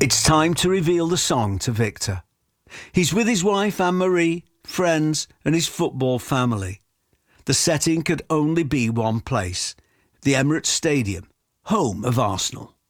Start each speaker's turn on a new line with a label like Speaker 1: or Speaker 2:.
Speaker 1: It's time to reveal the song to Victor. He's with his wife Anne-Marie, friends and his football family. The setting could only be one place, the Emirates Stadium, home of Arsenal.